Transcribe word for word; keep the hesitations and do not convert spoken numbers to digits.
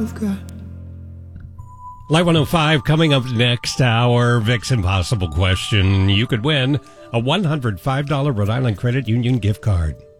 Live one oh five coming up next hour. Vic's Impossible Question. You could win a one hundred five dollars Rhode Island Credit Union gift card.